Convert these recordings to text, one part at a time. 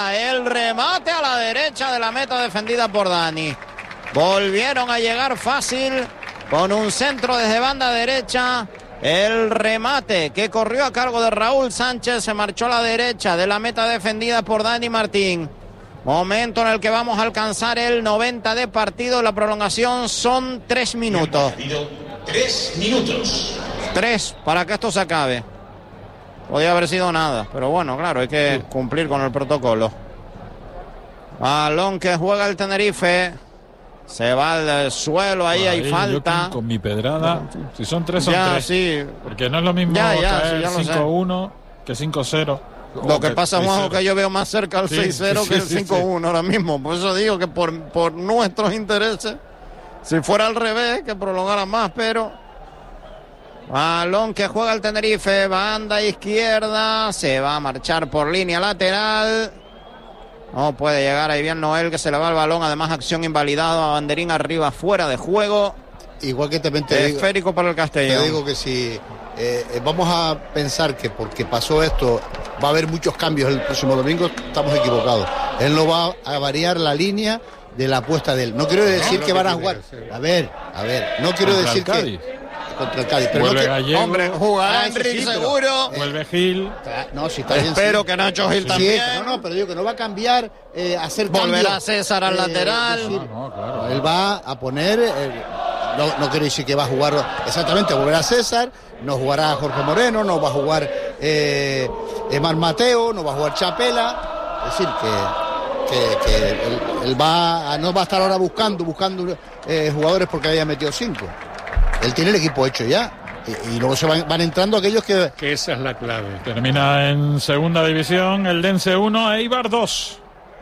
El remate a la derecha de la meta defendida por Dani. Volvieron a llegar fácil con un centro desde banda derecha. El remate que corrió a cargo de Raúl Sánchez se marchó a la derecha de la meta defendida por Dani Martín. Momento en el que vamos a alcanzar el 90 de partido. La prolongación son 3 minutos. 3 minutos. 3 para que esto se acabe. Podía haber sido nada, pero bueno, claro, hay que cumplir con el protocolo. Balón que juega el Tenerife. Se va al suelo, ahí hay falta. Con mi pedrada, si son 3 son 3. Sí. Porque no es lo mismo caer 5-1 que 5-0. Lo que pasa, Juanjo, que yo veo más cerca al 6-0 que el 5-1 ahora mismo. Por eso digo que por nuestros intereses, si fuera al revés, que prolongara más, pero... Balón que juega el Tenerife, banda izquierda, se va a marchar por línea lateral. No puede llegar ahí bien Noel, que se le va el balón, además acción invalidada, banderín arriba, fuera de juego. Igual que también te digo, esférico para el Castellón. Te digo que si vamos a pensar que porque pasó esto va a haber muchos cambios el próximo domingo, estamos equivocados. Él no va a variar la línea de la apuesta de él. No quiero decir que van a jugar. A ver, no quiero decir que... Contra el Cádiz, pero vuelve Gallego. Hombre, jugará Enrique seguro. Vuelve Gil. No, si está bien. Espero que Nacho Gil también. Pero digo que no va a cambiar, hacer volverá César al lateral. Claro. Él va a poner, no quiero decir que va a jugar exactamente, volverá César, no jugará Jorge Moreno, no va a jugar Emar Mateo, no va a jugar Chapela. Es decir, que él no va a estar ahora buscando jugadores porque haya metido 5. Él tiene el equipo hecho ya. Y luego se van entrando aquellos que esa es la clave. Termina en segunda división, el Dense 1, Eibar 2.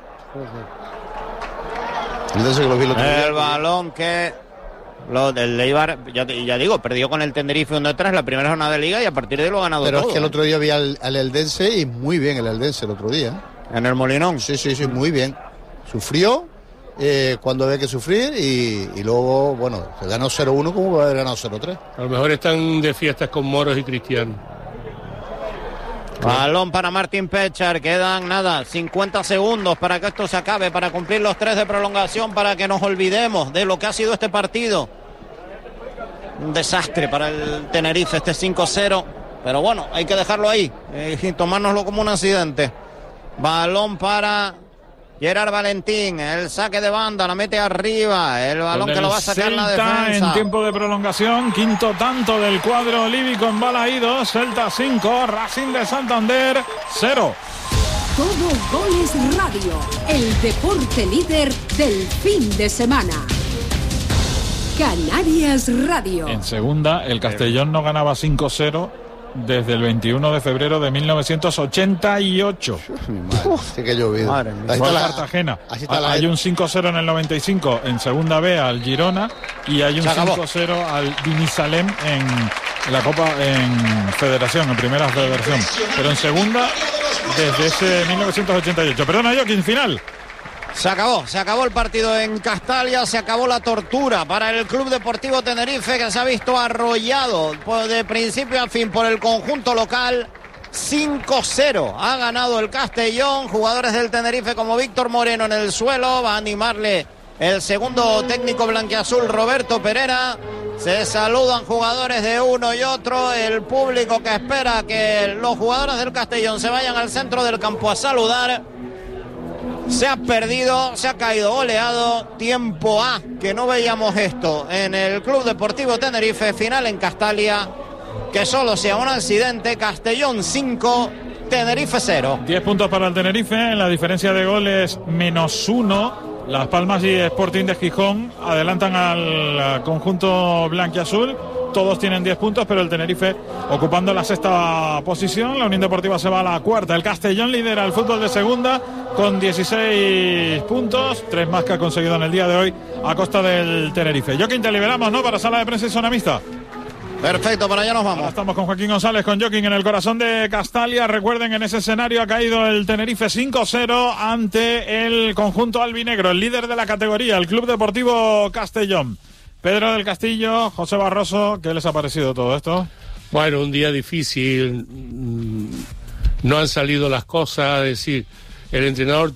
El balón que... el Eibar, ya digo, perdió con el Tenerife 1-3 la primera jornada de liga y a partir de ahí lo ha ganado todo. Pero es que el otro día vi al Eldense y muy bien el Eldense el otro día. ¿En el Molinón? Sí, muy bien. Sufrió cuando había que sufrir y luego, bueno, se ganó 0-1 como va a haber ganado 0-3. A lo mejor están de fiestas con moros y cristianos. Balón para Martín Pechar, quedan 50 segundos para que esto se acabe, para cumplir los 3 de prolongación, para que nos olvidemos de lo que ha sido este partido. Un desastre para el Tenerife este 5-0, pero bueno, hay que dejarlo ahí y tomárnoslo como un accidente. Balón para Gerard Valentín, el saque de banda, la mete arriba, el balón que lo va a sacar la defensa. En tiempo de prolongación, quinto tanto del cuadro líbico en Balaído, Celta 5, Racing de Santander 0. Todo Goles Radio, el deporte líder del fin de semana. Canarias Radio. En segunda, el Castellón no ganaba 5-0 desde el 21 de febrero de 1988. Sí que llovido. Fue Cartagena. Hay un 5-0 en el 95 en segunda B al Girona y hay un 5-0 al Dinisalem en la Copa en Federación, en Primera Federación. Pero en segunda desde ese 1988. Perdona, Joaquín, final. Se acabó el partido en Castalia, se acabó la tortura para el Club Deportivo Tenerife, que se ha visto arrollado de principio a fin por el conjunto local. 5-0 ha ganado el Castellón. Jugadores del Tenerife como Víctor Moreno en el suelo, va a animarle el segundo técnico blanquiazul, Roberto Pereira. Se saludan jugadores de uno y otro, el público que espera que los jugadores del Castellón se vayan al centro del campo a saludar. Se ha perdido, se ha caído goleado. Tiempo A, que no veíamos esto en el Club Deportivo Tenerife. Final en Castalia, que solo sea un accidente. Castellón 5, Tenerife 0. 10 puntos para el Tenerife, en la diferencia de goles -1. Las Palmas y Sporting de Gijón adelantan al conjunto blanquiazul. Todos tienen 10 puntos, pero el Tenerife ocupando la sexta posición. La Unión Deportiva se va a la cuarta. El Castellón lidera el fútbol de segunda con 16 puntos, 3 más que ha conseguido en el día de hoy a costa del Tenerife. Joaquín, te liberamos, ¿no?, para sala de prensa y zona mixta. Perfecto, para allá nos vamos. Ahora estamos con Joaquín González, con Joaquín en el corazón de Castalia. Recuerden, en ese escenario ha caído el Tenerife 5-0 ante el conjunto albinegro, el líder de la categoría, el Club Deportivo Castellón. Pedro del Castillo, José Barroso, ¿qué les ha parecido todo esto? Bueno, un día difícil, no han salido las cosas, es decir, el entrenador